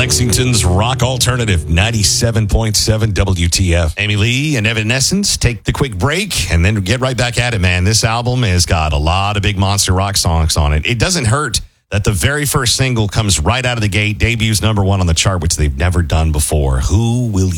Lexington's rock alternative, 97.7 WTF. Amy Lee and Evanescence take the quick break and then get right back at it, man. This album has got a lot of big monster rock songs on it. It doesn't hurt that the very first single comes right out of the gate, debuts number one on the chart, which they've never done before. Who will